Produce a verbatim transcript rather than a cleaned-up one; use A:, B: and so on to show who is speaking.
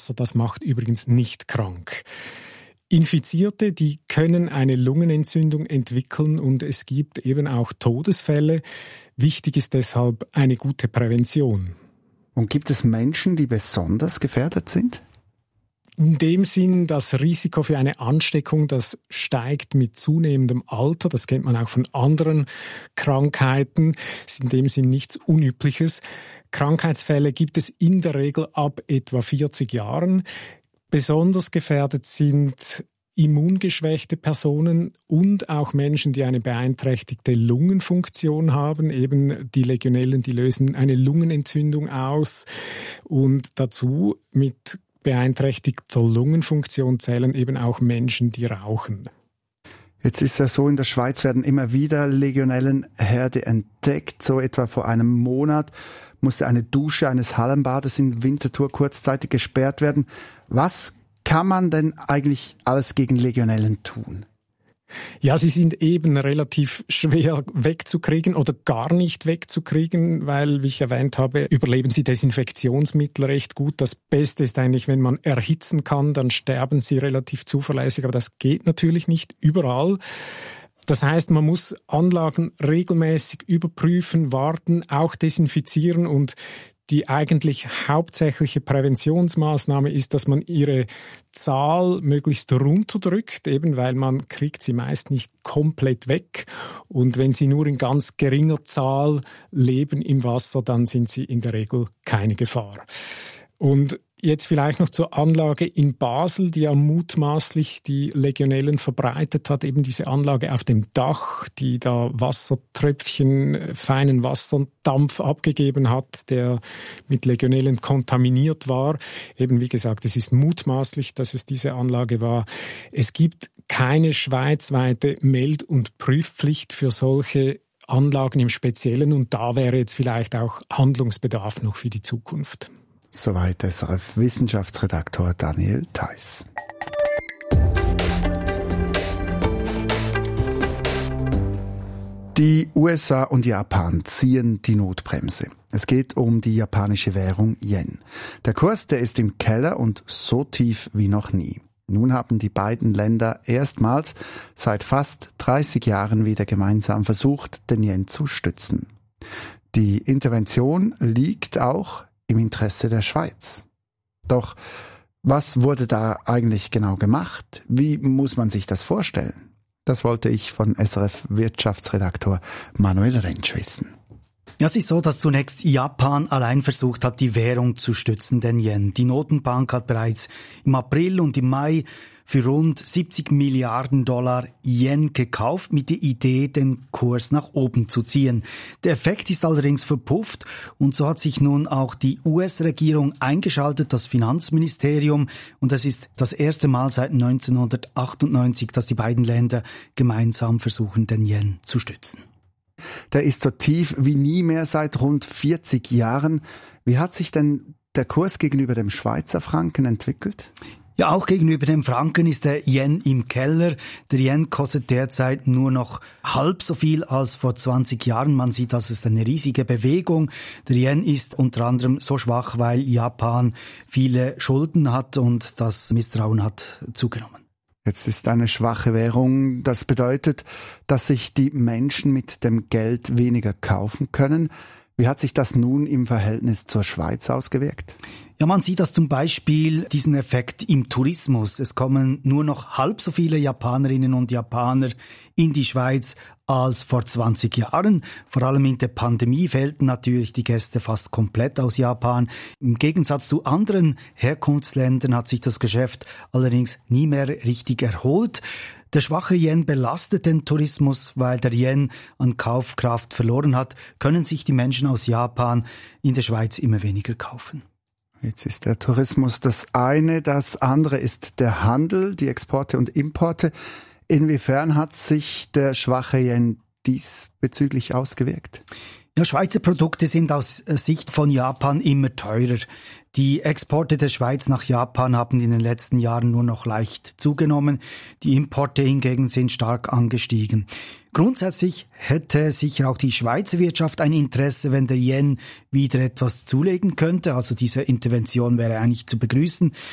A: Wasser, das macht übrigens nicht krank. Infizierte, die können eine Lungenentzündung entwickeln und es gibt eben auch Todesfälle. Wichtig ist deshalb eine gute Prävention.
B: Und gibt es Menschen, die besonders gefährdet sind?
A: In dem Sinn, das Risiko für eine Ansteckung, das steigt mit zunehmendem Alter. Das kennt man auch von anderen Krankheiten. Das ist in dem Sinn nichts Unübliches. Krankheitsfälle gibt es in der Regel ab etwa vierzig Jahren. Besonders gefährdet sind immungeschwächte Personen und auch Menschen, die eine beeinträchtigte Lungenfunktion haben. Eben die Legionellen, die lösen eine Lungenentzündung aus. Und dazu mit beeinträchtigter Lungenfunktion zählen eben auch Menschen, die rauchen.
B: Jetzt ist ja so, in der Schweiz werden immer wieder Legionellenherde entdeckt. So etwa vor einem Monat musste eine Dusche eines Hallenbades in Winterthur kurzzeitig gesperrt werden. Was kann man denn eigentlich alles gegen Legionellen tun?
A: Ja, sie sind eben relativ schwer wegzukriegen oder gar nicht wegzukriegen, weil, wie ich erwähnt habe, überleben sie Desinfektionsmittel recht gut. Das Beste ist eigentlich, wenn man erhitzen kann, dann sterben sie relativ zuverlässig, aber das geht natürlich nicht überall. Das heißt, man muss Anlagen regelmäßig überprüfen, warten, auch desinfizieren und die eigentlich hauptsächliche Präventionsmaßnahme ist, dass man ihre Zahl möglichst runterdrückt, eben weil man kriegt sie meist nicht komplett weg. Und wenn sie nur in ganz geringer Zahl leben im Wasser, dann sind sie in der Regel keine Gefahr. Und jetzt vielleicht noch zur Anlage in Basel, die ja mutmaßlich die Legionellen verbreitet hat. Eben diese Anlage auf dem Dach, die da Wassertröpfchen, feinen Wasserdampf abgegeben hat, der mit Legionellen kontaminiert war. Eben wie gesagt, es ist mutmaßlich, dass es diese Anlage war. Es gibt keine schweizweite Meld- und Prüfpflicht für solche Anlagen im Speziellen und da wäre jetzt vielleicht auch Handlungsbedarf noch für die Zukunft.
B: Soweit S R F-Wissenschaftsredaktor Daniel Theiss. Die U S A und Japan ziehen die Notbremse. Es geht um die japanische Währung Yen. Der Kurs, der ist im Keller und so tief wie noch nie. Nun haben die beiden Länder erstmals seit fast dreißig Jahren wieder gemeinsam versucht, den Yen zu stützen. Die Intervention liegt auch im Interesse der Schweiz. Doch was wurde da eigentlich genau gemacht? Wie muss man sich das vorstellen? Das wollte ich von S R F-Wirtschaftsredaktor Manuel Rentsch wissen.
C: Ja, es ist so, dass zunächst Japan allein versucht hat, die Währung zu stützen, den Yen. Die Notenbank hat bereits im April und im Mai für rund siebzig Milliarden Dollar Yen gekauft, mit der Idee, den Kurs nach oben zu ziehen. Der Effekt ist allerdings verpufft und so hat sich nun auch die U S-Regierung eingeschaltet, das Finanzministerium. Und das ist das erste Mal seit neunzehnhundertachtundneunzig, dass die beiden Länder gemeinsam versuchen, den Yen zu stützen.
B: Der ist so tief wie nie mehr seit rund vierzig Jahren. Wie hat sich denn der Kurs gegenüber dem Schweizer Franken entwickelt?
C: Ja, auch gegenüber dem Franken ist der Yen im Keller. Der Yen kostet derzeit nur noch halb so viel als vor zwanzig Jahren. Man sieht, das ist eine riesige Bewegung. Der Yen ist unter anderem so schwach, weil Japan viele Schulden hat und das Misstrauen hat zugenommen.
B: Jetzt ist eine schwache Währung. Das bedeutet, dass sich die Menschen mit dem Geld weniger kaufen können. Wie hat sich das nun im Verhältnis zur Schweiz ausgewirkt?
C: Ja, man sieht das zum Beispiel, diesen Effekt im Tourismus. Es kommen nur noch halb so viele Japanerinnen und Japaner in die Schweiz als vor zwanzig Jahren. Vor allem in der Pandemie fehlten natürlich die Gäste fast komplett aus Japan. Im Gegensatz zu anderen Herkunftsländern hat sich das Geschäft allerdings nie mehr richtig erholt. Der schwache Yen belastet den Tourismus, weil der Yen an Kaufkraft verloren hat, können sich die Menschen aus Japan in der Schweiz immer weniger kaufen.
B: Jetzt ist der Tourismus das eine, das andere ist der Handel, die Exporte und Importe. Inwiefern hat sich der schwache Yen diesbezüglich ausgewirkt?
C: Ja, Schweizer Produkte sind aus Sicht von Japan immer teurer. Die Exporte der Schweiz nach Japan haben in den letzten Jahren nur noch leicht zugenommen. Die Importe hingegen sind stark angestiegen. Grundsätzlich hätte sicher auch die Schweizer Wirtschaft ein Interesse, wenn der Yen wieder etwas zulegen könnte. Also diese Intervention wäre eigentlich zu begrüßen.